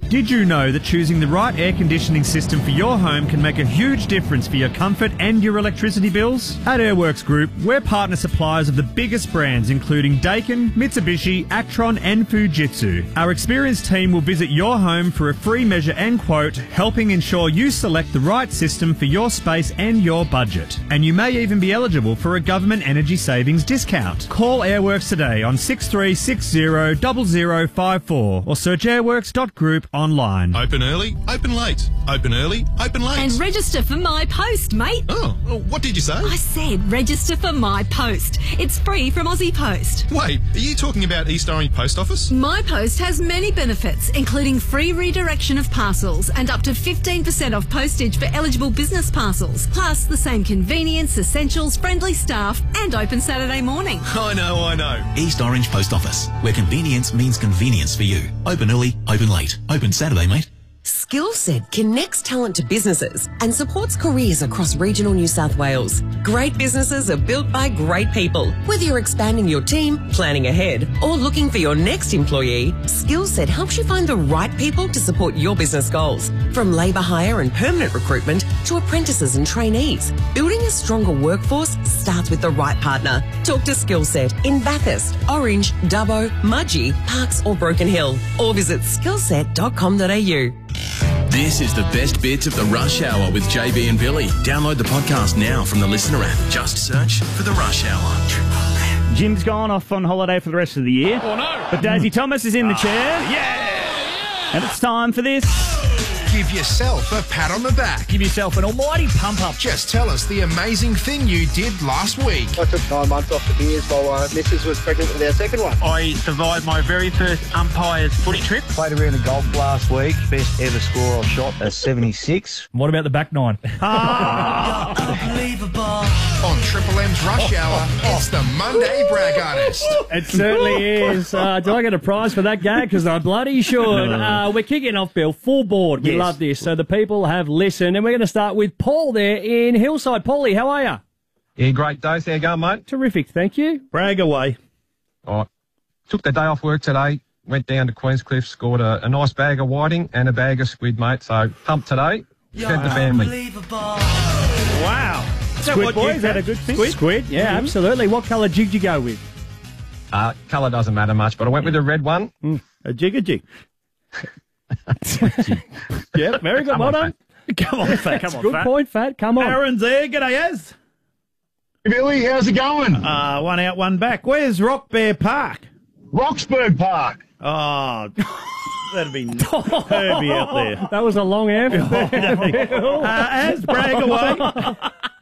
Did you know that choosing the right air conditioning system for your home can make a huge difference for your comfort and your electricity bills? At Airworks Group, we're partner suppliers of the biggest brands including Daikin, Mitsubishi, Actron and Fujitsu. Our experienced team will visit your home for a free measure and quote, helping ensure you select the right system for your space and your budget. And you may even be eligible for a government energy savings discount. Call Airworks today on 6360 0054 or search airworks.group online. Open early, open late. Open early, open late. And register for My Post, mate. Oh, what did you say? I said register for My Post. It's free from Aussie Post. Wait, are you talking about East Orange Post Office? My Post has many benefits, including free redirection of parcels and up to 15% off postage for eligible business parcels, plus the same convenience, essentials, friendly staff and open Saturday morning. I know. East Orange Post Office, where convenience means convenience for you. Open early, open late. Open Saturday, mate. Skillset connects talent to businesses and supports careers across regional New South Wales. Great businesses are built by great people. Whether you're expanding your team, planning ahead, or looking for your next employee, Skillset helps you find the right people to support your business goals. From labour hire and permanent recruitment to apprentices and trainees, building a stronger workforce starts with the right partner. Talk to Skillset in Bathurst, Orange, Dubbo, Mudgee, Parks or Broken Hill, or visit skillset.com.au. This is the best bits of the Rush Hour with JB and Billy. Download the podcast now from the Listener app. Just search for the Rush Hour. Jim's gone off on holiday for the rest of the year. Oh, no. But Daisy Thomas is in the chair. Yeah. And it's time for this. Give yourself a pat on the back. Give yourself an almighty pump up. Just tell us the amazing thing you did last week. I took 9 months off the beers while Mrs. was pregnant with our second one. I survived my very first umpire's footy trip. Played around the golf last week. Best ever score I've shot at 76. What about the back nine? On Triple M's Rush Hour, it's the Monday Brag Artist. It certainly is. Do I get a prize for that gag? Because I bloody should. We're kicking off, Bill. Full board. We love this. So the people have listened. And we're going to start with Paul there in Hillside. Paulie, how are you? Yeah, great day. How you going, mate? Terrific, thank you. Brag away. All right. Took the day off work today. Went down to Queenscliff, scored a nice bag of whiting and a bag of squid, mate. So pumped today. Fed the family. Wow. Squid boy, is that a good thing? Squid, yeah, absolutely. What colour jig did you go with? Colour doesn't matter much, but I went with the red one. A jig. Yeah, very good. Well done. Come on, Fat. Come on, Good Fat. point, Fat. Come on. Aaron's there. G'day, Az. Billy, how's it going? One out, one back. Where's Rock Bear Park? Roxburgh Park. Oh, that'd be Herbie out there. That was a long answer. Az, brag away.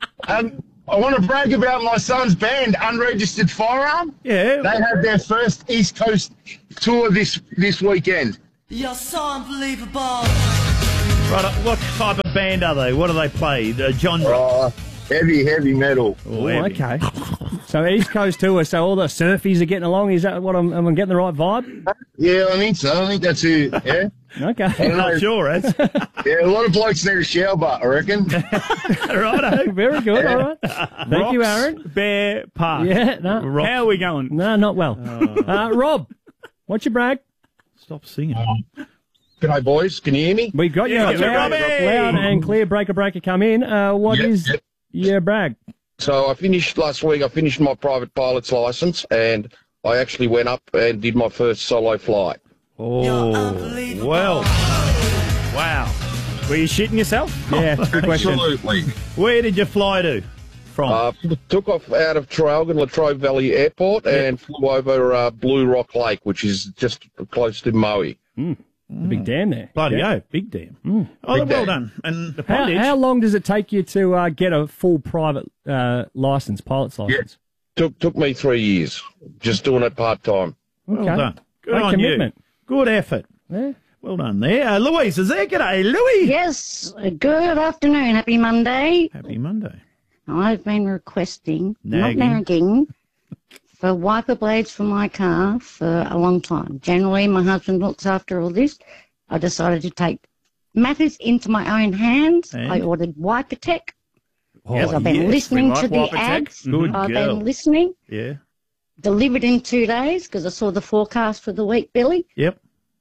I want to brag about my son's band, Unregistered Firearm. Yeah. They had their first East Coast tour this weekend. You're so unbelievable. Right, what type of band are they? What do they play? The genre? Heavy metal. Oh, okay. So East Coast tour, so all the surfies are getting along. Is that what am I getting the right vibe? Yeah, I think so. I think that's it. Yeah. Okay. I'm not sure, Az. Yeah, a lot of blokes need a shower butt, I reckon. Righto. Very good. All right. Thank you, Aaron. Bear Park. Yeah. No. How are we going? No, not well. Rob, what's your brag? Stop singing. G'day, boys. Can you hear me? We got you. Yeah, loud and clear. Breaker, come in. What is your brag? So I finished last week. I finished my private pilot's license, and I actually went up and did my first solo flight. Oh, well. Wow. Were you shitting yourself? Yeah, good question. Absolutely. Where did you fly to? From? Took off out of Traralgon, Latrobe Valley Airport, and flew over Blue Rock Lake, which is just close to Maui. The big dam there. Bloody big dam. Oh, well done. And the how long does it take you to get a full private license, pilot's license? Yeah. Took me 3 years, just doing it part-time. Well done. Good Great on commitment. you. Good effort. Yeah. Well done there. Louise is there. G'day, Louise. Yes, good afternoon. Happy Monday. Happy Monday. I've been requesting, Nagging. not nagging, for wiper blades for my car for a long time. Generally, my husband looks after all this. I decided to take matters into my own hands. And? I ordered Wipertech. Oh, Because I've been listening to the Wipertech. ads. Good I've girl. been listening. Yeah. Delivered in 2 days because I saw the forecast for the week, Billy. Yep.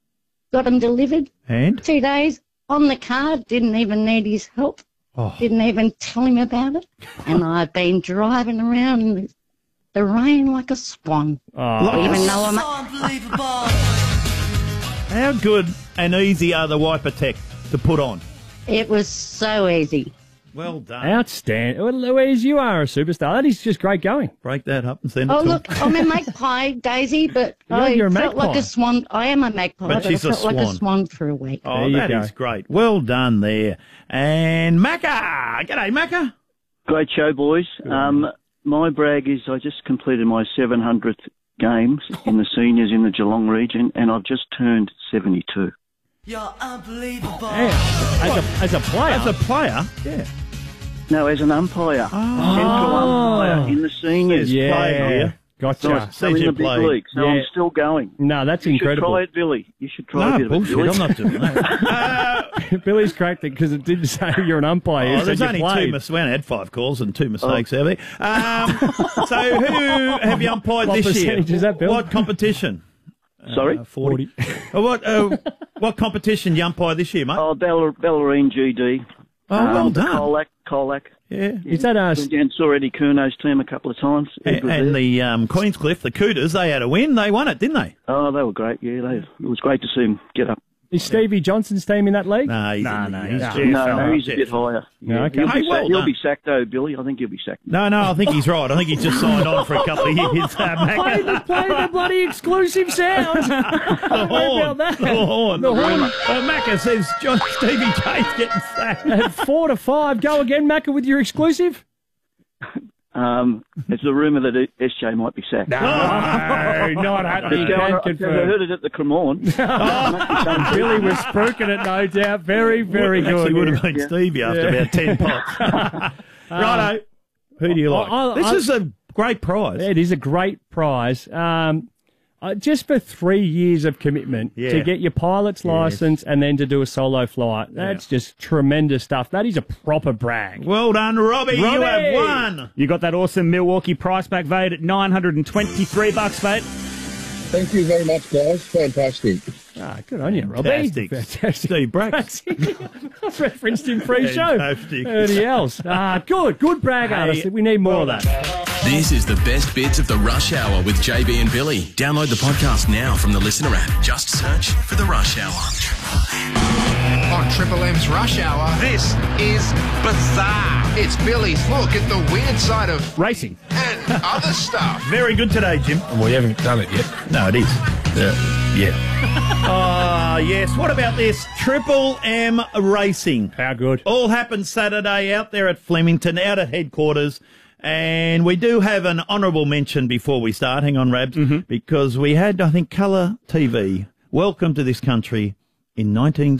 got them delivered. And? 2 days on the car, didn't even need his help. Oh. Didn't even tell him about it. And I've been driving around in the rain like a swan. Oh. Even though I'm... Unbelievable. How good and easy are the wiper tech to put on? It was so easy. Well done. Outstanding. Well, Louise, you are a superstar. That is just great going. Break that up and send it Oh, to look, I'm a magpie, Daisy, but You're a I felt like magpie. a swan. I am a magpie, But but, she's I a felt like a swan. swan for a week. Oh, that is great. Well done there. And Macca. G'day, Macca. Great show, boys. My brag is I just completed my 700th games in the seniors in the Geelong region, and I've just turned 72. You're unbelievable. As a player? As a player? Yeah. No, as an umpire. Central umpire in the seniors. Yeah. Playing here. Gotcha. So in the big league, so I'm still going. No, that's you incredible. You should try it, Billy. You should try a bit bullshit. of it, Billy. I'm not doing that. Billy's cracked it because it didn't say you're an umpire. Oh, It there's said only you played. two mistakes. We only had 5 calls and 2 mistakes out there. So who have you umpired What this year? percentage is that, Bill? What competition? Sorry? 40. What competition you umpire this year, mate? Oh, Bellarine GD. Oh, well done. Colac. Yeah. Is that Went down, saw Eddie Curno's team a couple of times. Ed was And there. the Queenscliff, the Cooters, they had a win. They won it, didn't they? Oh, they were great. Yeah, it was great to see them get up. Is Stevie Johnson's team in that league? No, he's No, he's a bit higher. No, okay. He'll be sacked, though, Billy. I think he'll be sacked. No, I think he's right. I think he's just signed on for a couple of years. Play the bloody exclusive sound. The horn. that? The horn. The horn. Macca says Stevie J's getting sacked. At 4 to 5. Go again, Macca, with your exclusive. It's a rumour that SJ might be sacked. No, not happening. I Can confirm. heard it at the Cremorne. Billy was spooking it, no doubt. Very, very good. Actually would have been Stevie after about 10 pots. Righto. Who do you like? This is a great prize. It is a great prize. Just for 3 years of commitment to get your pilot's license and then to do a solo flight. That's just tremendous stuff. That is a proper brag. Well done, Robbie. You have won. You got that awesome Milwaukee price pack valued at $923, mate. Thank you very much, guys. Fantastic. Good on you, Robbie. Fantastic. Steve Brax. I've referenced him pre-show. Fantastic. Anything else? Good brag, artist. We need more of that. This is the best bits of the Rush Hour with JB and Billy. Download the podcast now from the Listener app. Just search for the Rush Hour. On Triple M's Rush Hour, this is bizarre. It's Billy's look at the weird side of racing and other stuff. Very good today, Jim. Well, you haven't done it yet. No, it is. Yeah. Yes. What about this? Triple M Racing. How good. All happened Saturday out there at Flemington, out at headquarters. And we do have an honourable mention before we start. Hang on, Rabs. Because we had, I think, Colour TV welcome to this country in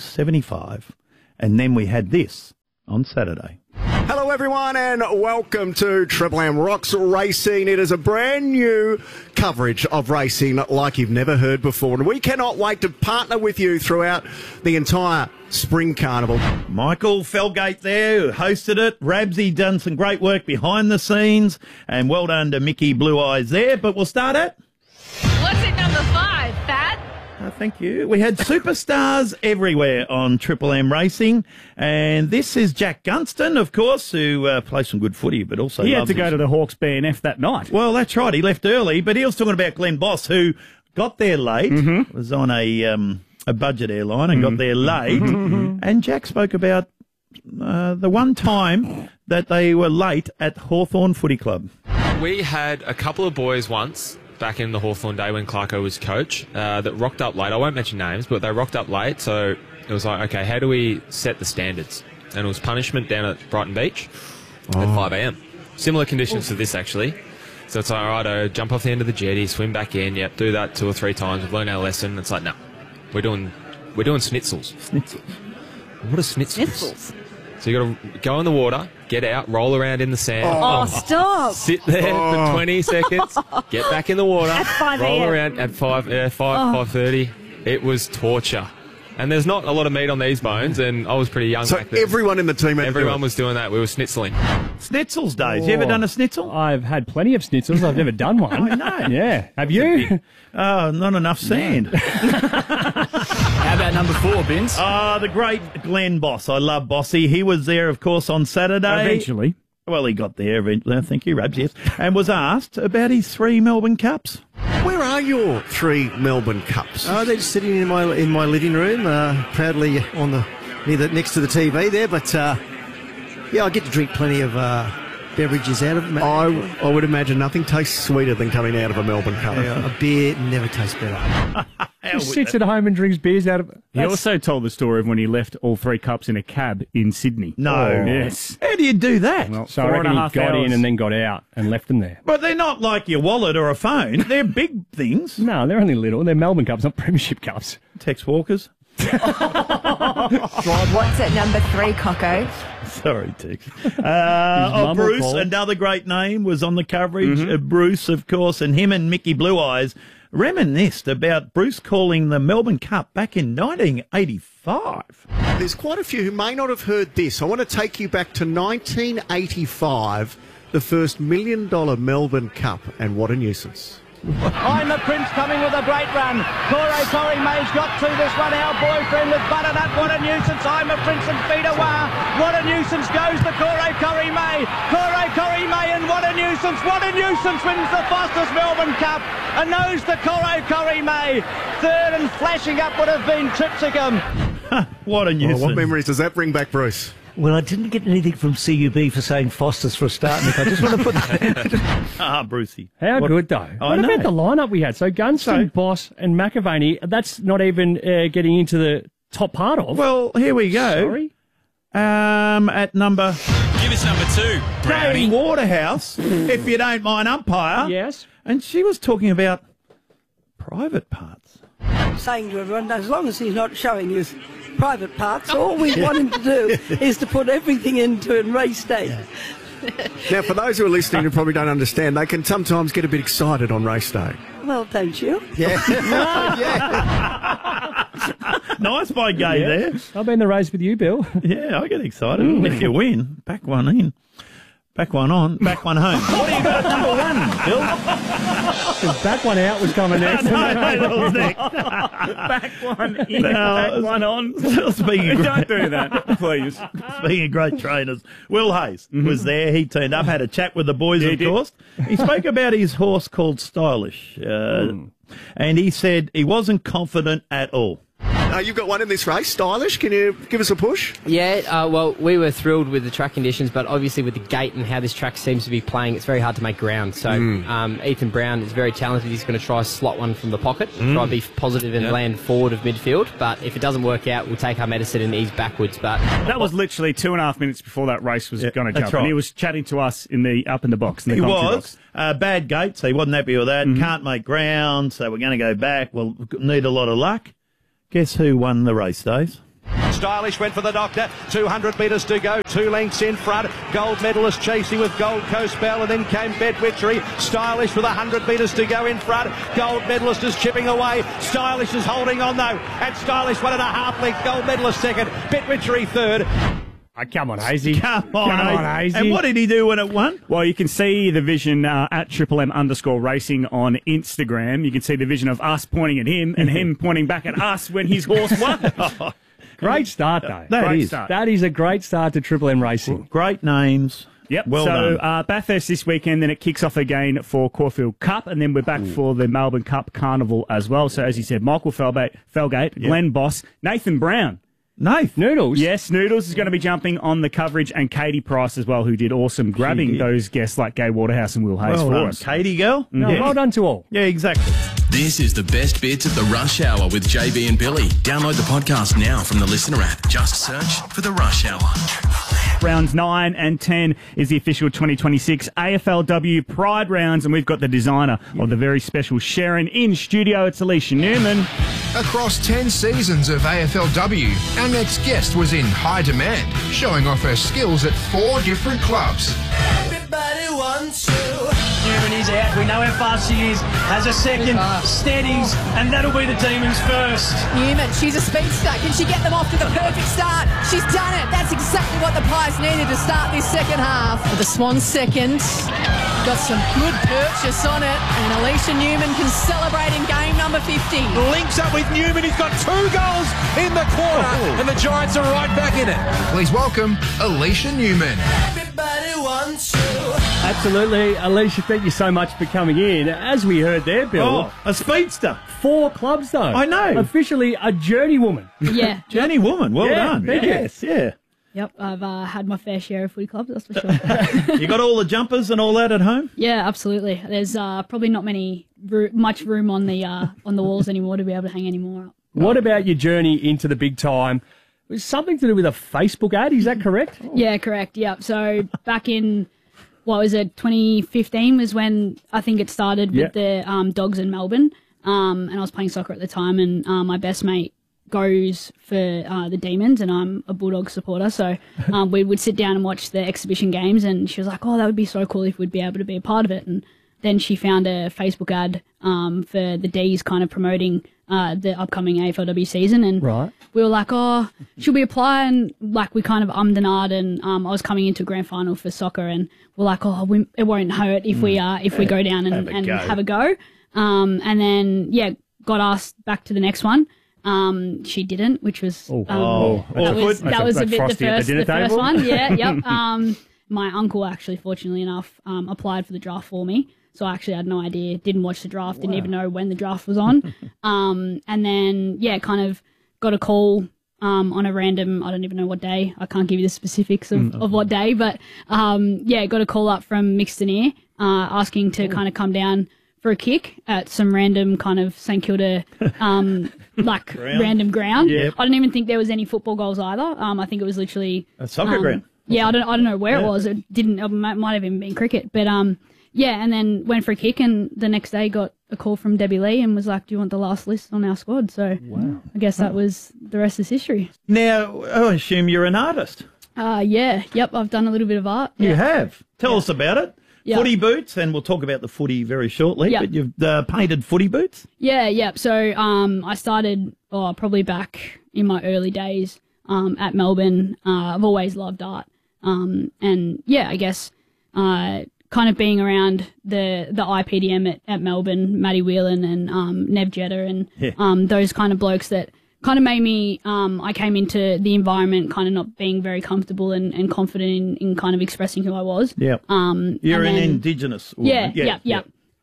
1975. And then we had this on Saturday. Hello everyone and welcome to Triple M Rocks Racing. It is a brand new coverage of racing like you've never heard before. And we cannot wait to partner with you throughout the entire Spring Carnival. Michael Felgate there, who hosted it. Rabsy done some great work behind the scenes. And well done to Mickey Blue Eyes there. But we'll start at... What's at number 5, Pat? Thank you. We had superstars everywhere on Triple M Racing, and this is Jack Gunston, of course, who plays some good footy, but also He had loves to go to the Hawks BNF that night. Well, that's right. He left early, but he was talking about Glenn Boss, who got there late, was on a budget airline and got there late, and Jack spoke about the one time that they were late at Hawthorn Footy Club. We had a couple of boys once back in the Hawthorn day when Clarko was coach, that rocked up late. I won't mention names, but they rocked up late, so it was like, okay, how do we set the standards? And it was punishment down at Brighton Beach at 5 a.m. Similar conditions to this, actually. So it's like, all right, jump off the end of the jetty, swim back in, do that 2 or 3 times, we've learned our lesson. It's like, no, we're doing schnitzels. Schnitzels. What are schnitzels? So you got to go in the water, get out, roll around in the sand. Oh, stop. Sit there for 20 seconds, get back in the water, At 5 roll a.m. around at 5:30. It was torture. And there's not a lot of meat on these bones, and I was pretty young So back then. everyone in the team had to do Everyone it. was doing that. We were schnitzeling. Schnitzels days. You ever done a schnitzel? I've had plenty of schnitzels. I've never done one. I know. Yeah. Have you? Oh, not enough sand. How about about number 4, Binns? The great Glenn Boss. I love Bossy. He was there, of course, on Saturday. Eventually. Well, he got there eventually. Thank you, Rabs, yes. And was asked about his 3 Melbourne Cups. Where are your 3 Melbourne Cups? Oh, they're just sitting in my living room, proudly next to the TV there. But yeah, I get to drink plenty of beverages out of them. I would imagine nothing tastes sweeter than coming out of a Melbourne Cup. Yeah, a beer never tastes better. He sits at home and drinks beers out of it. He also told the story of when he left all 3 cups in a cab in Sydney. No. Yes. How do you do that? Well, so I reckon he got in and then got out and left them there. But they're not like your wallet or a phone. They're big things. No, they're only little. They're Melbourne Cups, not Premiership Cups. Tex Walkers. What's at number 3, Coco? Sorry, Tex. Bruce, called. another great name, was on the coverage. Bruce, of course, and him and Mickey Blue Eyes reminisced about Bruce calling the Melbourne Cup back in 1985. There's quite a few who may not have heard this. I want to take you back to 1985, the first $1 million Melbourne Cup, and what a nuisance. I'm the Prince coming with a great run. Corey May's got to this one. Our boyfriend with Butternut. What a nuisance. I'm a Prince and Feedawar. What a nuisance goes to Corey May. Corey May and what a nuisance. What a nuisance wins the Foster's Melbourne Cup. A nose to Corey May. Third and flashing up would have been Tripsicum. What a nuisance. What memories does that bring back, Bruce? Well, I didn't get anything from CUB for saying Foster's for a start, Nick. I just want to put that Brucey. How good, though. What about the lineup we had? So Gunston, Boss and McAvaney, that's not even getting into the top part of. Well, here we go. Sorry. At number... Give us number 2, Brownie. Jane Waterhouse, if you don't mind, umpire. Yes. And she was talking about private parts. Saying to everyone, as long as he's not showing his private parts, all we want him to do is to put everything into it race day. Now, for those who are listening who probably don't understand, they can sometimes get a bit excited on race day. Well, don't you? Yeah. Nice by Gay there. I've been in the race with you, Bill. Yeah, I get excited. If you win, back one in. Back one on, back one home. What do you got at number 1, Bill? Back one out was coming next. No, that was next. Back one in, back one on. Speaking Don't do that, please. Speaking of great trainers, Will Hayes was there. He turned up, had a chat with the boys, of course. He spoke about his horse called Stylish, and he said he wasn't confident at all. You've got one in this race, Stylish. Can you give us a push? Yeah, well, we were thrilled with the track conditions, but obviously with the gate and how this track seems to be playing, it's very hard to make ground. So Ethan Brown is very talented. He's going to try slot one from the pocket, try and be positive and land forward of midfield. But if it doesn't work out, we'll take our medicine and ease backwards. But that was literally 2.5 minutes before that race was going to jump. Right. And he was chatting to us in the box. In the he commentary was. box. Bad gate, so he wasn't happy with that. Can't make ground, so we're going to go back. We'll need a lot of luck. Guess who won the race, Dave? Stylish went for the doctor. 200 metres to go. 2 lengths in front. Gold medalist chasing with Gold Coast Bell, and then came Bedwitchery. Stylish with 100 metres to go in front. Gold medalist is chipping away. Stylish is holding on though. And Stylish 1.5 lengths. Gold medalist second. Bedwitchery third. Come on, Hazy. Come on, Hazy. And what did he do when it won? Well, you can see the vision at _racing on Instagram. You can see the vision of us pointing at him and him pointing back at us when his horse won. Great start, though. That is a great start to Triple M Racing. Great names. Yep. Well done. Bathurst this weekend, then it kicks off again for Caulfield Cup, and then we're back for the Melbourne Cup Carnival as well. So, as you said, Michael Felgate, Glenn Boss, Nathan Brown. Noodles? Yes, Noodles is going to be jumping on the coverage, and Katie Price as well, who did awesome grabbing those guests like Gay Waterhouse and Will Hayes well for done, us. Katie girl. Well done to all. Yeah, exactly. This is the best bits of the Rush Hour with JB and Billy. Download the podcast now from the Listener app. Just search for the Rush Hour. Rounds 9 and 10 is the official 2026 AFLW Pride rounds, and we've got the designer of the very special Sharon in studio. It's Alicia Newman. Across 10 seasons of AFLW, our next guest was in high demand, showing off her skills at 4 different clubs. Everybody wants you. Newman is out. We know how fast she is. Has a second. Steadies. And that'll be the Demons first. Newman, she's a speedster. Can she get them off to the perfect start? She's done it. That's exactly what the Pies needed to start this second half. The Swans second. got some good purchase on it, and Alicia Newman can celebrate in game number 50. Links up with Newman. He's got 2 goals in the quarter, and the Giants are right back in it. Please welcome Alicia Newman. Everybody wants you. Absolutely. Alicia, thank you so much for coming in. As we heard there, Bill. Oh, a speedster. 4 clubs, though. I know. Officially a journeywoman. Yeah. Journeywoman. Well done. Thank you. Yes, yeah. Yep, I've had my fair share of footy clubs, that's for sure. You got all the jumpers and all that at home? Yeah, absolutely. There's probably not much room on the walls anymore to be able to hang any more up. What about your journey into the big time? It was something to do with a Facebook ad, is that correct? Yeah, correct. Yep. So back in, 2015 was when I think it started with the Dogs in Melbourne. And I was playing soccer at the time, and my best mate goes for the Demons, and I'm a Bulldogs supporter. So we would sit down and watch the exhibition games, and she was like, "Oh, that would be so cool if we'd be able to be a part of it." And then she found a Facebook ad for the D's kind of promoting the upcoming AFLW season, and we were like, "Oh, should we apply?" And like we kind of ummed and ahed, and I was coming into a grand final for soccer, and we're like, "Oh, it won't hurt if we go down and have a go." And then got asked back to the next one. She didn't, which was that was a bit the first one. Yeah, yep. My uncle actually, fortunately enough, applied for the draft for me. So I actually had no idea, didn't watch the draft, didn't even know when the draft was on. And then, kind of got a call on a random, I don't even know what day. I can't give you the specifics of what day, but got a call up from Mixtoneer asking to kind of come down for a kick at some random kind of St Kilda random ground. Yep. I don't even think there was any football goals either. I think it was literally a soccer ground. Yeah, I don't know where it was. It might have even been cricket, but and then went for a kick, and the next day got a call from Debbie Lee and was like, "Do you want the last list on our squad?" So I guess that was the rest is history. Now, I assume you're an artist. Yep, I've done a little bit of art. You have. Tell us about it. Yep. Footy boots, and we'll talk about the footy very shortly, but you've painted footy boots? Yeah. So I started probably back in my early days at Melbourne. I've always loved art. And I guess kind of being around the IPDM at Melbourne, Matty Whelan and Nev Jetta and those kind of blokes that kind of made me, I came into the environment kind of not being very comfortable and confident in kind of expressing who I was. Yeah. You're an Indigenous woman. Yeah.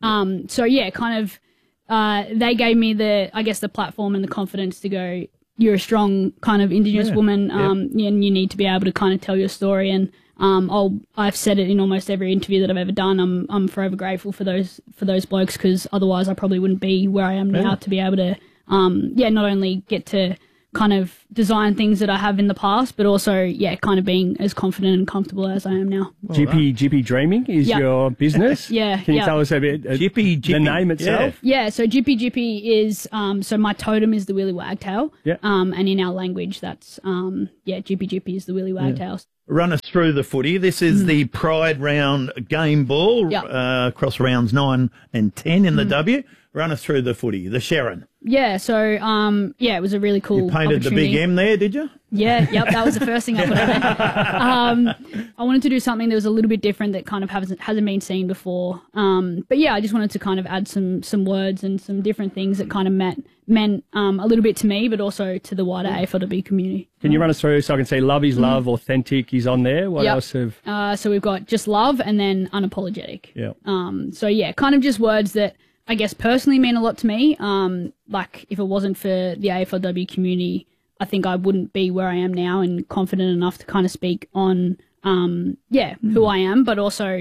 Kind of, they gave me the platform and the confidence to go, you're a strong kind of Indigenous woman, and you need to be able to kind of tell your story. And I've said it in almost every interview that I've ever done. I'm forever grateful for those blokes, because otherwise I probably wouldn't be where I am now to be able to not only get to kind of design things that I have in the past, but also, kind of being as confident and comfortable as I am now. GP Dreaming is your business? Yeah. Can you tell us a bit? Jippy. The name itself? Yeah, so Jippy is, so my totem is the Willy Wagtail. Yeah. And in our language, that's, Jippy is the Willy Wagtail. Run us through the footy. This is the Pride round game ball, across rounds 9 and 10 in the W. Run us through the footy, the Sharon. Yeah, so, it was a really cool You painted the big M there, did you? Yeah, that was the first thing I put on there. I wanted to do something that was a little bit different that kind of hasn't been seen before. I just wanted to kind of add some words and some different things that kind of meant a little bit to me, but also to the wider AFLW community. Can you run us through so I can see Love is Love, Authentic is on there? What else have... So we've got just love and then unapologetic. Yeah. Kind of just words that I guess personally mean a lot to me. Like if it wasn't for the AFLW community, I think I wouldn't be where I am now and confident enough to kind of speak on, who I am, but also,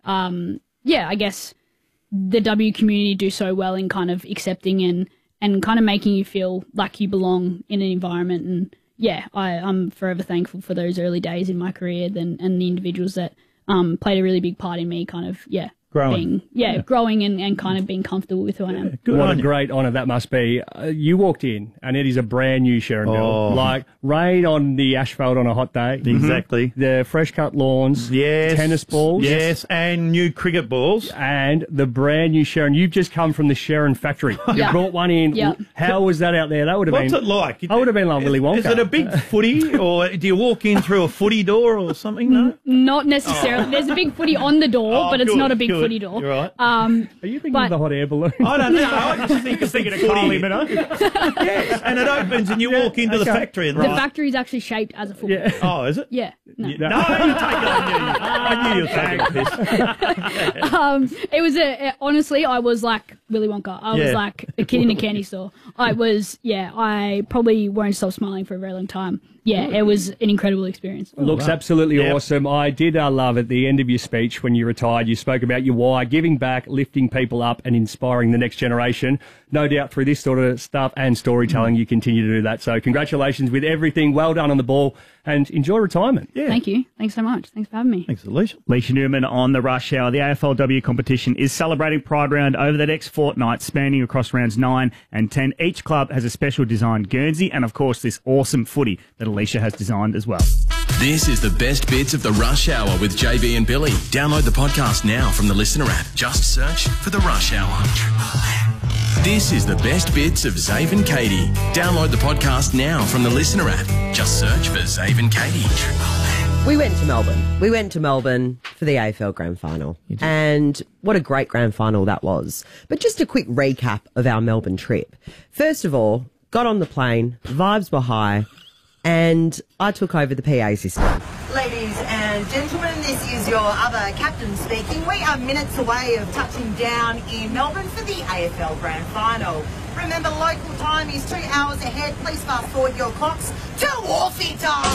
I guess the W community do so well in kind of accepting and kind of making you feel like you belong in an environment. And I'm forever thankful for those early days in my career and the individuals that played a really big part in me kind of, growing and kind of being comfortable with who I am. What a great honour that must be. You walked in and it is a brand new Sharonville. Like rain on the asphalt on a hot day. Exactly. The fresh cut lawns. Yes. Tennis balls. Yes. And new cricket balls. And the brand new Sharon. You've just come from the Sharon factory. You brought one in. How was that out there? That would have been... What's it like? I would have been like Willy Wonka. Is it a big footy or do you walk in through a footy door or something? No? Not necessarily. There's a big footy on the door, but it's not a big footy door. You're right. Are you thinking of the hot air balloon? I don't know. I just think it's Thinking of footy. Kylie Minogue. Yes, and it opens and you walk into the factory. And The factory is actually shaped as a football. Oh, is it? Yeah. No. No, you take it. I knew you were taking a piss. It was honestly, I was like Willy Wonka. I was Yeah. like a kid in a candy store. I probably won't stop smiling for a very long time. Yeah, it was an incredible experience. Looks absolutely awesome. I did love at the end of your speech when you retired, you spoke about your why, giving back, lifting people up and inspiring the next generation. No doubt through this sort of stuff and storytelling, you continue to do that. So congratulations with everything. Well done on the ball and enjoy retirement. Yeah. Thank you. Thanks so much. Thanks for having me. Thanks, Alicia. Alicia Newman on the Rush Hour. The AFLW competition is celebrating Pride Round over the next fortnight, spanning across rounds 9 and 10. Each club has a special designed Guernsey and, of course, this awesome footy that Alicia has designed as well. This is the best bits of the Rush Hour with JB and Billy. Download the podcast now from the Listener app. Just search for the Rush Hour. This is the best bits of Zave and Katie. Download the podcast now from the Listener app. Just search for Zave and Katie. We went to Melbourne. We went to Melbourne for the AFL Grand Final. And what a great Grand Final that was. But just a quick recap of our Melbourne trip. First of all, got on the plane, vibes were high, and I took over the PA system. Ladies and gentlemen, this is your other captain speaking. We are minutes away of touching down in Melbourne for the AFL Grand Final. Remember, local time is 2 hours ahead. Please fast forward your clocks to Wharfie time.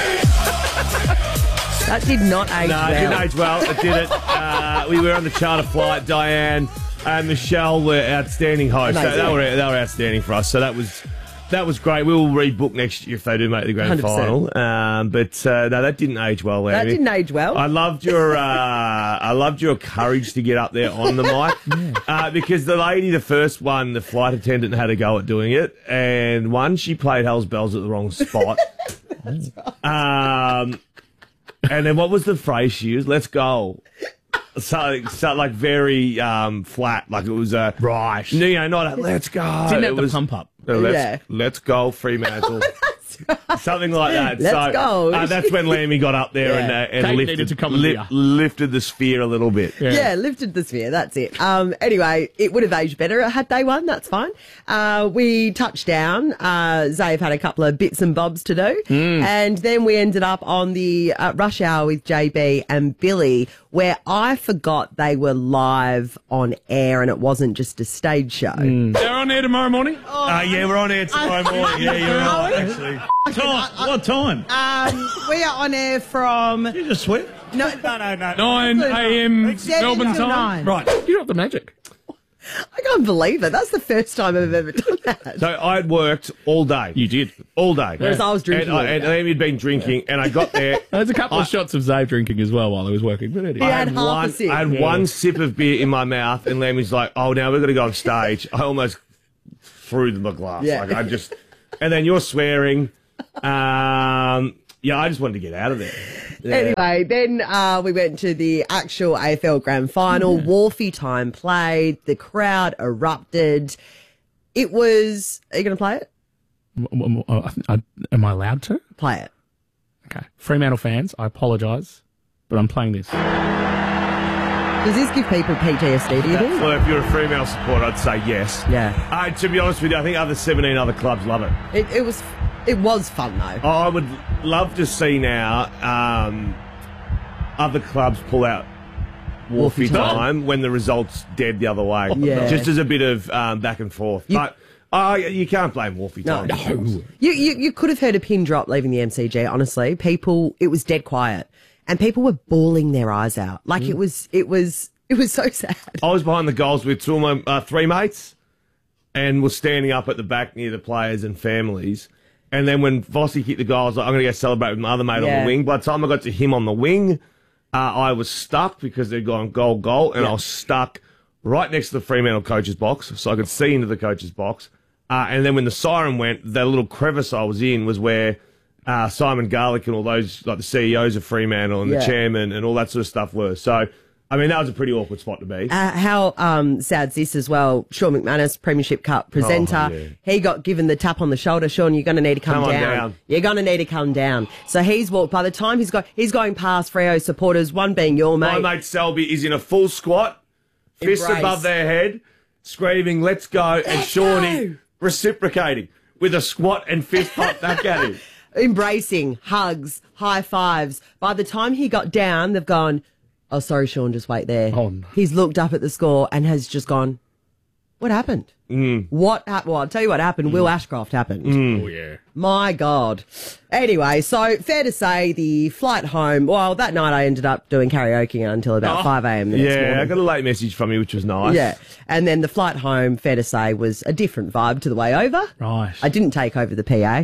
That did not age well. No, it didn't age well. It didn't. We were on the charter flight. Diane and Michelle were outstanding hosts. Amazing. They were outstanding for us. So that was great. We will rebook next year if they do make the grand 100%. final. But no, that didn't age well. That Amy. didn't age well. I loved your courage to get up there on the mic because the first one, the flight attendant had a go at doing it, and one, she played Hell's Bells at the wrong spot. That's right. And then what was the phrase she used? Let's go. So like very flat, like it was a right. No, not a let's go. Didn't it have the was pump up. Let's go, Fremantle. Something like that. Let's go. That's when Lammy got up there and Kate needed to come and lifted the sphere a little bit. Yeah, lifted the sphere. That's it. Anyway, it would have aged better had they won. That's fine. We touched down. Zave had a couple of bits and bobs to do. And then we ended up on the Rush Hour with JB and Billy, where I forgot they were live on air and it wasn't just a stage show. They're on air tomorrow morning? Yeah, we're on air tomorrow morning. Yeah, you're right, actually. What time? We are on air from... You just sweat? No. 9 a.m. 7 Melbourne till time? 9. Right. You got the magic. I can't believe it. That's the first time I've ever done that. So I'd worked all day. You did. All day. Whereas I was drinking all And day. Amy had been drinking, and I got there. There's a couple of shots of Zave drinking as well while I was working. But anyway. He had half a sip. I had one sip of beer in my mouth, and Lammy's like, "Oh, now we're going to go on stage." I almost threw the glass. Yeah. Like I just, and then you're swearing. Yeah, I just wanted to get out of there. Yeah. Anyway, then we went to the actual AFL Grand Final. Wharfie time played. The crowd erupted. It was... Are you going to play it? Am I allowed to? Play it. Okay. Fremantle fans, I apologise, but I'm playing this. Does this give people PTSD, do you think? Well, if you're a Fremantle supporter, I'd say yes. Yeah. To be honest with you, I think 17 other clubs love it. It was fun, though. I would love to see now other clubs pull out Wharfie time when the result's dead the other way. Yeah. Just as a bit of back and forth. But you can't blame Wharfie time. No. You could have heard a pin drop leaving the MCG, honestly. It was dead quiet. And people were bawling their eyes out. Like it was so sad. I was behind the goals with two of my three mates and was standing up at the back near the players and families. And then when Vossi kicked the goal, I was like, I'm going to go celebrate with my other mate on the wing. By the time I got to him on the wing, I was stuck because they'd gone goal, and I was stuck right next to the Fremantle coach's box, so I could see into the coach's box. And then when the siren went, the little crevice I was in was where Simon Garlick and all those, like the CEOs of Fremantle and the chairman and all that sort of stuff were. So I mean, that was a pretty awkward spot to be. How sad's this as well? Sean McManus, Premiership Cup presenter. Oh, yeah. He got given the tap on the shoulder. Sean, you're going to need to come Come on down. down. You're going to need to come down. So he's walked. By the time he's going past Freo supporters, one being your mate. My mate Selby is in a full squat, fists Embrace. above their head, screaming, "Let's go!" and Shawnee reciprocating with a squat and fist pump back at him. Embracing, hugs, high fives. By the time he got down, they've gone, "Oh, sorry, Sean, just wait there." Oh, no. He's looked up at the score and has just gone, "What happened? What happened?" Well, I'll tell you what happened. Will Ashcroft happened. Oh, yeah. My God. Anyway, so fair to say the flight home, well, that night I ended up doing karaoke until about 5 a.m. the next morning. Yeah, I got a late message from you, which was nice. Yeah. And then the flight home, fair to say, was a different vibe to the way over. Right. I didn't take over the PA.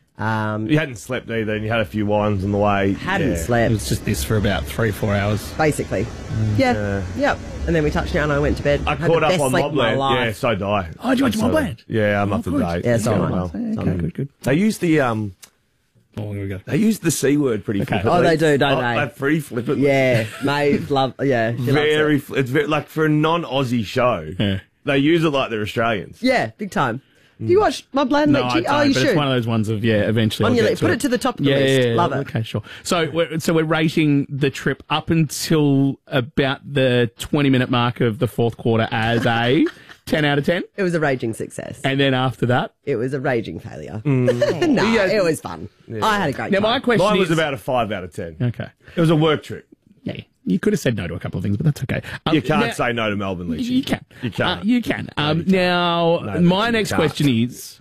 You hadn't slept either, and you had a few wines on the way. Hadn't It slept, was just this for about 3-4 hours. basically. Yeah. Yep. And then we touched down and I went to bed. I Had caught the up best on sleep of my Mobland. life. Yeah, so did I. Oh, did you watch Mobland? Yeah, I'm Oh, up to good. date. Yeah, so Going am I. well. Okay, good. They use the Oh, here we go. They use the C word pretty frequently. Oh, they do, don't they? They free flippantly. Yeah, mate, love. Yeah, she loves it. It's very like for a non-Aussie show. Yeah. They use it like they're Australians. Yeah, big time. Have you watched Mobland? No, I Lecce? don't, Oh, you but should. it's one of those ones of, eventually. On I'll your get list. Put it to the top of the list. Love it. Okay, sure. So we're rating the trip up until about the 20-minute mark of the fourth quarter as a 10 out of 10. It was a raging success. And then after that? It was a raging failure. No, it was fun. I had a great time. Now, my question Mine is... was about a 5 out of 10. Okay. It was a work trip. Yeah, you could have said no to a couple of things, but that's okay. You can't now- say no to Melbourne Leach. You can. You can't. You can. Now, my you next can't. question is,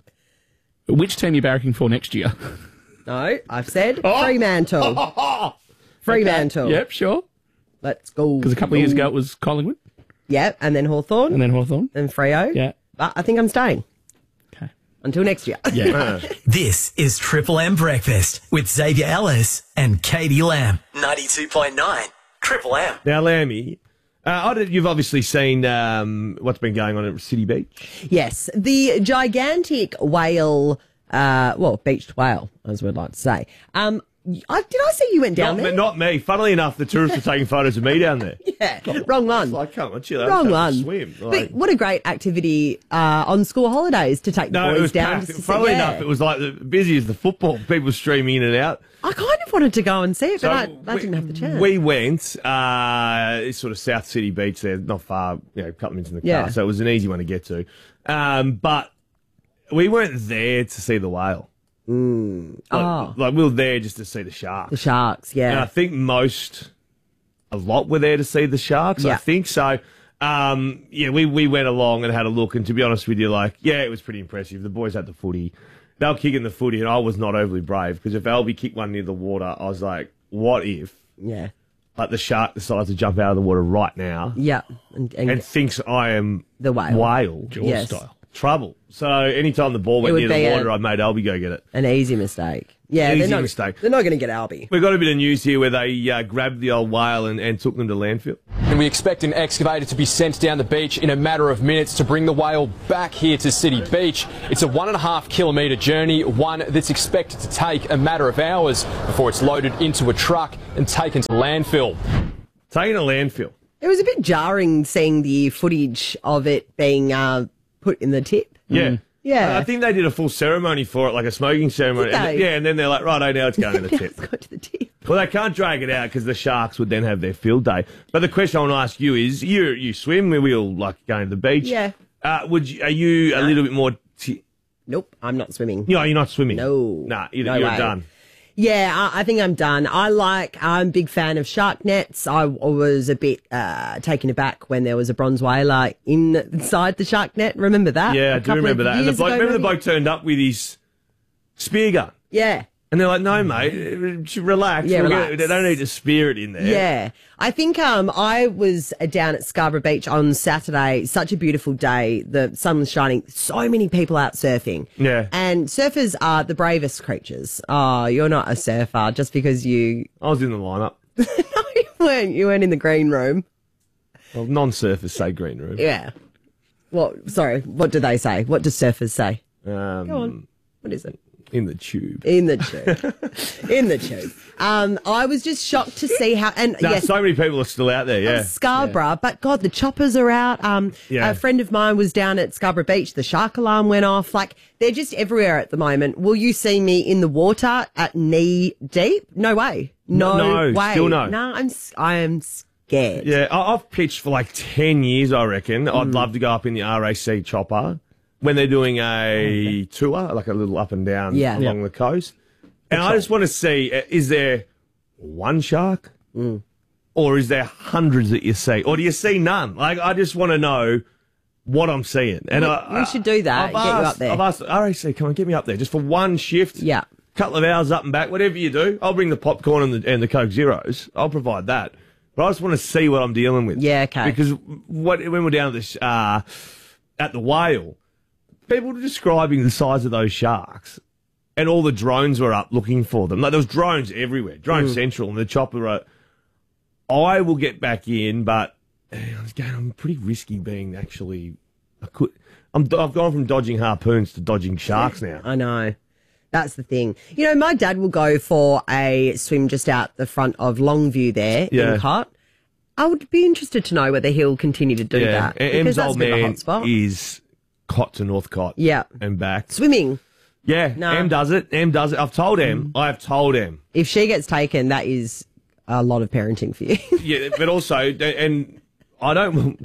which team are you barracking for next year? No, I've said Fremantle. Fremantle. Yep, sure. Let's go. Because a couple of years ago it was Collingwood. Yep, and then Hawthorn. And then Hawthorn. And Freo. Yeah. But I think I'm staying. Okay. Until next year. Yeah. This is Triple M Breakfast with Xavier Ellis and Katie Lamb. 92.9 Triple M. Now, Lammy, you've obviously seen what's been going on at City Beach. Yes, the gigantic whale, beached whale, as we'd like to say. Did I see you went down there? Not me. Funnily enough, the tourists were taking photos of me down there. Yeah, wrong one. It's like, come on, chill out. Wrong Go one. Swim. But what a great activity on school holidays to take the No, it boys was down. packed. just to see- Funnily yeah. enough, it was like busy as the football. People streaming in and out. I kind of wanted to go and see it, but So I didn't have the chance. We went, sort of South City Beach there, not far, a couple of minutes in the car, Yeah. so it was an easy one to get to. But we weren't there to see the whale. Like we were there just to see the sharks. The sharks, yeah. And I think a lot were there to see the sharks. Yeah. I think so. We went along and had a look, and to be honest with you, it was pretty impressive. The boys had the footy. They were kicking the footy, and I was not overly brave, because if Albie kicked one near the water, I was like, what if the shark decides to jump out of the water right now Yeah. and thinks I am the whale. Jaws Yes. style. Trouble. So anytime the ball went It would near the be water, I made Albie go get it. An easy mistake. Yeah, Easy they're mistake. They're not going to get Albie. We've got a bit of news here where they grabbed the old whale and took them to landfill. And we expect an excavator to be sent down the beach in a matter of minutes to bring the whale back here to City Beach. It's a 1.5 kilometre journey, one that's expected to take a matter of hours before it's loaded into a truck and taken to landfill. Taken to landfill. It was a bit jarring seeing the footage of it being put in the tip. Yeah. Yeah. I think they did a full ceremony for it, like a smoking ceremony. Did they? And then they're like, right, now it's going to the tip. Go to the tip. Well, they can't drag it out because the sharks would then have their field day. But the question I want to ask you is, you swim, we all like going to the beach. Yeah. Are you a little bit more... Nope, I'm not swimming. No, you're not swimming? No. Nah, No you're way. done. Yeah, I think I'm done. I'm a big fan of shark nets. I was a bit taken aback when there was a bronze whaler inside the shark net. Remember that? Yeah, A I do couple of remember that. And the years bloke, ago, remember the maybe? bloke turned up with his spear gun? Yeah. And they're like, no, mate, relax. Yeah, We'll relax. they don't need to spear it in there. Yeah. I think I was down at Scarborough Beach on Saturday. Such a beautiful day. The sun was shining. So many people out surfing. Yeah. And surfers are the bravest creatures. Oh, you're not a surfer just because you... I was in the lineup. You weren't in the green room. Well, non-surfers say green room. Yeah. What do they say? What do surfers say? Go on. What is it? In the tube. In the tube. In the tube. I was just shocked to see how... And yes, so many people are still out there, yeah. Scarborough, but God, the choppers are out. A friend of mine was down at Scarborough Beach. The shark alarm went off. Like, they're just everywhere at the moment. Will you see me in the water at knee deep? No way. No way. Still no. No, I am scared. Yeah, I've pitched for like 10 years, I reckon. I'd love to go up in the RAC chopper when they're doing a tour, like a little up and down along the coast. And I just want to see, is there one shark? Or is there hundreds that you see? Or do you see none? Like, I just want to know what I'm seeing. And we should do that, get you up there. I've asked RAC, come on, get me up there just for one shift. Yeah. Couple of hours up and back, whatever you do. I'll bring the popcorn and the Coke Zeros. I'll provide that. But I just want to see what I'm dealing with. Yeah, okay. Because when we're down at the whale, people were describing the size of those sharks, and all the drones were up looking for them. Like, there was drones everywhere, Drone Central, and the chopper. I will get back in, but I'm pretty risky being actually. I've gone from dodging harpoons to dodging sharks now. I know. That's the thing. You know, my dad will go for a swim just out the front of Longview there in Cot. I would be interested to know whether he'll continue to do that. Em's old man is Cot to North Cot. Yeah. And back. Swimming. Yeah, no. Em does it. I've told Em. I have told Em. If she gets taken, that is a lot of parenting for you. Yeah, but also, and I don't...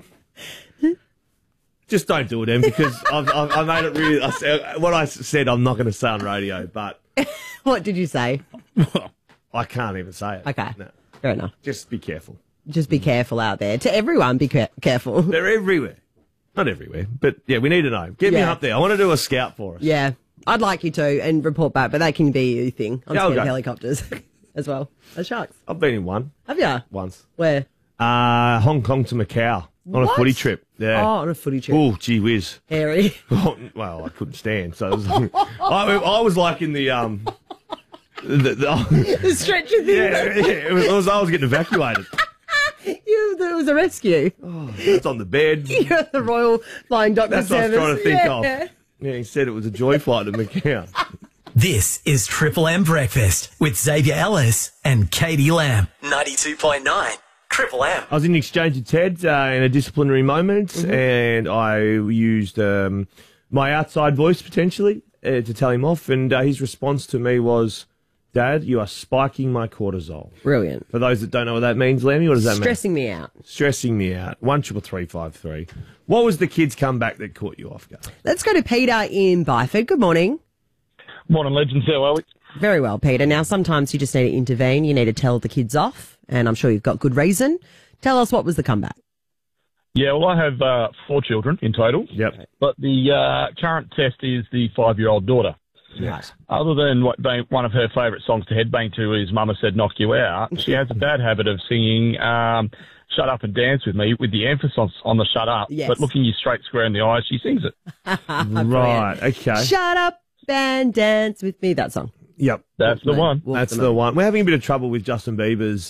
Just don't do it, Em, because I made it really... what I said, I'm not going to say on radio, but... What did you say? I can't even say it. Okay, no. Fair enough. Just be careful. Just be careful out there. To everyone, be careful. They're everywhere. Not everywhere, but yeah, we need to know. Get me up there. I want to do a scout for us. Yeah, I'd like you to and report back, but that can be your thing. I'm scared of helicopters as well as sharks. I've been in one. Have you? Once. Where? Hong Kong to Macau on a footy trip. Yeah. Oh, on a footy trip. Oh, gee whiz. Hairy. Well, I couldn't stand, so it was I was like in the the stretcher thing. Yeah, I was getting evacuated. There was a rescue. Oh, it's on the bed. You're the Royal Flying Doctor Service. That's what I was trying to think of. Yeah, he said it was a joy flight to Macau. This is Triple M Breakfast with Xavier Ellis and Katie Lamb. 92.9 Triple M. I was in exchange with Ted in a disciplinary moment, and I used my outside voice potentially to tell him off, and his response to me was, Dad, you are spiking my cortisol. Brilliant. For those that don't know what that means, Lammy, what does that mean? Stressing me out. Stressing me out. 133353. What was the kids' comeback that caught you off guard? Let's go to Peter in Byford. Good morning. Morning, legends. How are we? Very well, Peter. Now, sometimes you just need to intervene. You need to tell the kids off, and I'm sure you've got good reason. Tell us, what was the comeback? Yeah, well, I have 4 children in total. Yep. But the current test is the 5-year-old daughter. Yes. Other than one of her favourite songs to headbang to is Mama Said Knock You Out, she has a bad habit of singing Shut Up and Dance With Me with the emphasis on the shut up. Yes. But looking you straight square in the eyes, she sings it. Right, okay. Shut up and dance with me, that song. Yep. That's the one. That's the one. We're having a bit of trouble with Justin Bieber's...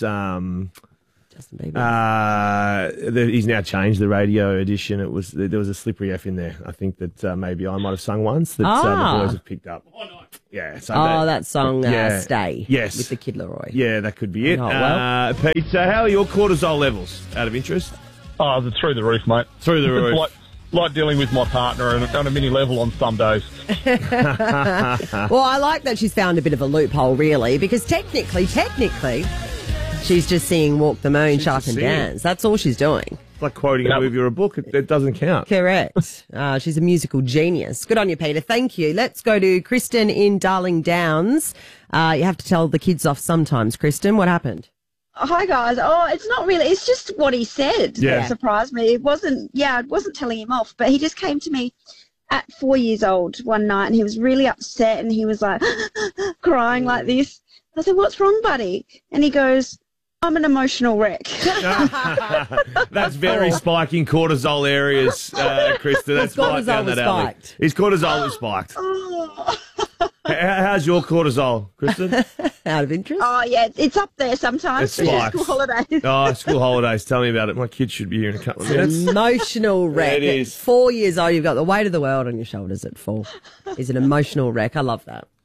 he's now changed the radio edition. There was a slippery F in there. I think that maybe I might have sung once that the boys have picked up. Yeah. So that song, Stay. Yes. With the Kid Laroi. Yeah, that could be it. Oh, well. Pete, so how are your cortisol levels, out of interest? Oh, they're through the roof, mate. Through the roof. It's like dealing with my partner on a mini level on some days. Well, I like that she's found a bit of a loophole, really, because technically, she's just singing Walk the Moon, Shut Up and Dance. That's all she's doing. It's like quoting a movie or a book. It doesn't count. Correct. She's a musical genius. Good on you, Peter. Thank you. Let's go to Kristen in Darling Downs. You have to tell the kids off sometimes. Kristen, what happened? Hi, guys. Oh, it's not really. It's just what he said that surprised me. It wasn't telling him off, but he just came to me at 4 years old one night, and he was really upset, and he was like crying like this. I said, "What's wrong, buddy?" And he goes, "I'm an emotional wreck." That's very spiking cortisol areas, Krista. That's spiked down that alley. His cortisol was spiked. How's your cortisol, Kristen? Out of interest? Oh, yeah, it's up there sometimes. It's spiked. School holidays. Oh, school holidays. Tell me about it. My kids should be here in a couple of minutes. Emotional wreck. It is. At 4 years old, you've got the weight of the world on your shoulders at 4. Is an emotional wreck. I love that.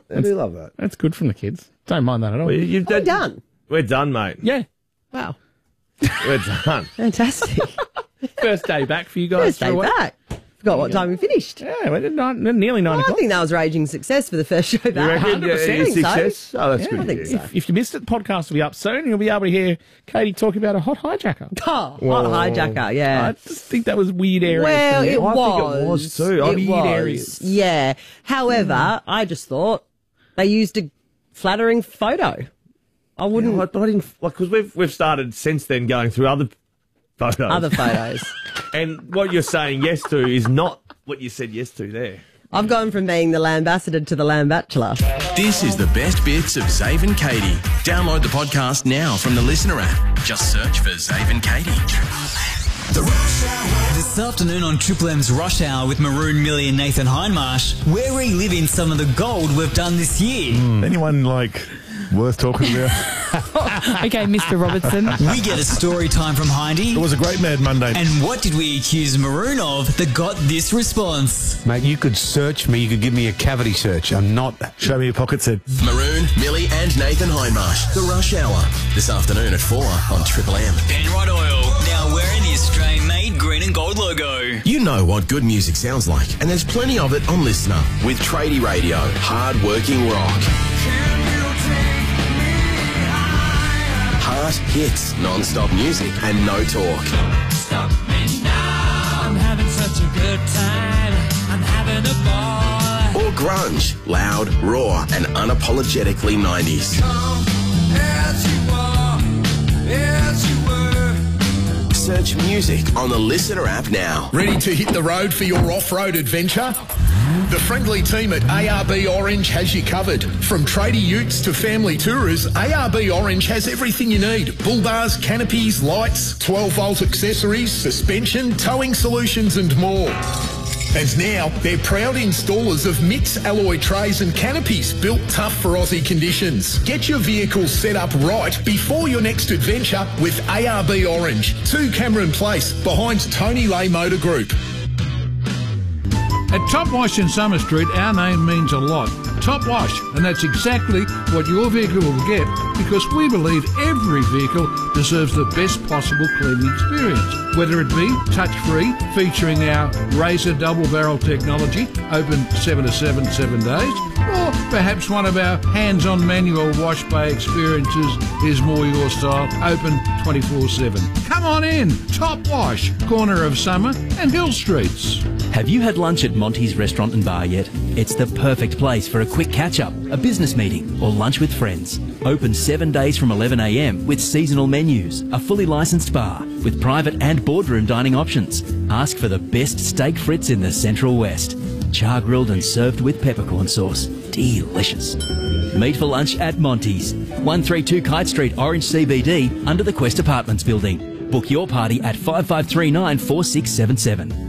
I do love that. That's good from the kids. Don't mind that at all. Well, you've We're done. We're done, mate. Yeah. Wow. We're done. Fantastic. First day back for you guys. First day back. Forgot what time we finished. Yeah, we're nearly 9 Well, I o'clock. think that was raging success for the first show back. You reckon? 100%. Success? Oh, that's Yeah, good. I think so. If you missed it, the podcast will be up soon. You'll be able to hear Katie talk about a hot hijacker. Oh, hot hijacker, yeah. I just think that was weird area. Well, for me. it I think it was too. It Weird was. areas. Yeah. However, I just thought they used a flattering photo. I wouldn't. I didn't, because we've started since then going through other photos. Other photos. And what you're saying yes to is not what you said yes to there. I've gone from being the Lambassador to the Lamb Bachelor. This is the best bits of Zave and Katie. Download the podcast now from the Listener app. Just search for Zave and Katie. This afternoon on Triple M's Rush Hour with Maroon, Millie and Nathan Hindmarsh, we're reliving some of the gold we've done this year. Anyone, worth talking about? Okay, Mr. Robertson. We get a story time from Hindy. It was a great Mad Monday. And what did we accuse Maroon of that got this response? Mate, you could search me. You could give me a cavity search. I'm not... Show me your pockets, Ed. Maroon, Millie and Nathan Hindmarsh. The Rush Hour. This afternoon at 4 on Triple M. Penrod Oil. Now wearing the Australian-made green and gold logo. You know what good music sounds like, and there's plenty of it on Listener. With Tradie Radio. Hard-working rock. Heart hits, non-stop music, and no talk. Stop me now. I'm having such a good time. I'm having a ball. Or grunge, loud, raw, and unapologetically 90s. Come as you are, as you were. Search music on the Listener app now. Ready to hit the road for your off-road adventure? The friendly team at ARB Orange has you covered. From tradie utes to family tourers, ARB Orange has everything you need. Bull bars, canopies, lights, 12-volt accessories, suspension, towing solutions and more. And now, they're proud installers of MITS alloy trays and canopies built tough for Aussie conditions. Get your vehicle set up right before your next adventure with ARB Orange, 2 Cameron Place, behind Tony Lay Motor Group. At Top Wash in Summer Street, our name means a lot. Top Wash, and that's exactly what your vehicle will get, because we believe every vehicle deserves the best possible cleaning experience. Whether it be touch-free, featuring our Razor double barrel technology, open 7 to 7 days, or perhaps one of our hands-on manual wash bay experiences is more your style, open 24/7. Come on in, Top Wash, corner of Summer and Hill Streets. Have you had lunch at Monty's Restaurant and Bar yet? It's the perfect place for a quick catch-up, a business meeting, or lunch with friends. Open 7 days from 11 a.m. with seasonal menus, a fully licensed bar with private and boardroom dining options. Ask for the best steak frites in the Central West. Char-grilled and served with peppercorn sauce. Delicious. Meet for lunch at Monty's, 132 Kite Street, Orange CBD, under the Quest Apartments building. Book your party at 5539 4677.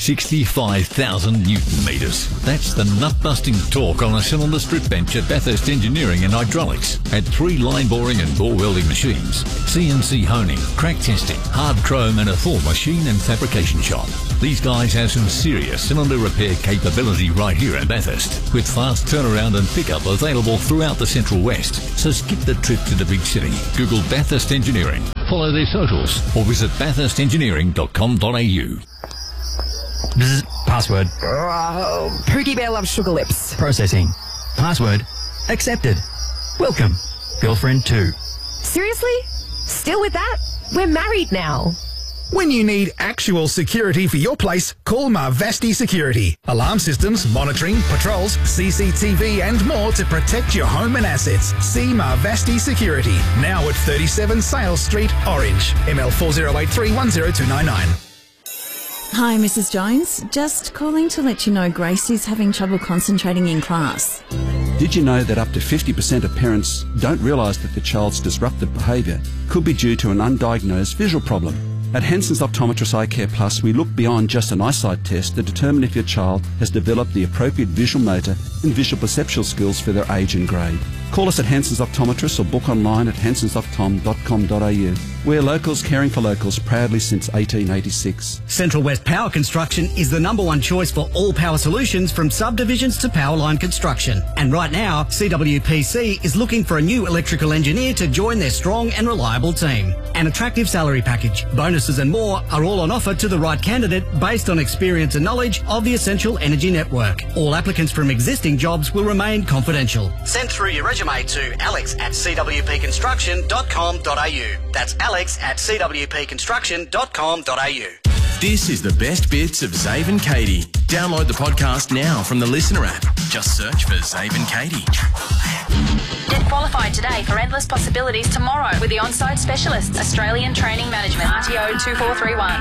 65,000 Newton metres. That's the nut-busting torque on a cylinder strip bench at Bathurst Engineering and Hydraulics. At 3 line boring and bore welding machines, CNC honing, crack testing, hard chrome and a full machine and fabrication shop. These guys have some serious cylinder repair capability right here at Bathurst, with fast turnaround and pickup available throughout the Central West. So skip the trip to the big city. Google Bathurst Engineering. Follow their socials or visit bathurstengineering.com.au. Bzz, password. Pookie Bear loves sugar lips. Processing. Password. Accepted. Welcome. Girlfriend 2. Seriously? Still with that? We're married now. When you need actual security for your place, call Marvasti Security. Alarm systems, monitoring, patrols, CCTV and more to protect your home and assets. See Marvasti Security, now at 37 Sales Street, Orange. ML 4083 10299. Hi, Mrs. Jones. Just calling to let you know Grace is having trouble concentrating in class. Did you know that up to 50% of parents don't realise that their child's disruptive behaviour could be due to an undiagnosed visual problem? At Henson's Optometrist Eye Care Plus, we look beyond just an eyesight test to determine if your child has developed the appropriate visual motor and visual perceptual skills for their age and grade. Call us at Henson's Optometrist or book online at hensonsoptom.com.au We're locals caring for locals proudly since 1886. Central West Power Construction is the #1 choice for all power solutions from subdivisions to power line construction. And right now, CWPC is looking for a new electrical engineer to join their strong and reliable team. An attractive salary package, bonuses and more are all on offer to the right candidate based on experience and knowledge of the Essential Energy Network. All applicants from existing jobs will remain confidential. Send through your resume to alex@cwpconstruction.com.au. That's alex@cwpconstruction.com.au. This is the best bits of Zave and Katie. Download the podcast now from the Listener app. Just search for Zave and Katie. Get qualified today for endless possibilities tomorrow with the on-site specialists, Australian Training Management, RTO 2431.